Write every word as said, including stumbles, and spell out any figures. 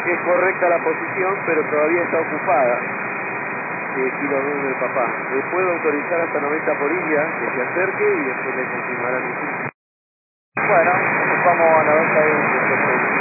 Es correcta la posición, pero todavía está ocupada. Eh, kilo dos del papá. Le puedo autorizar hasta noventa por India que se acerque y después le confirmarán el sitio. Bueno, vamos a noventa y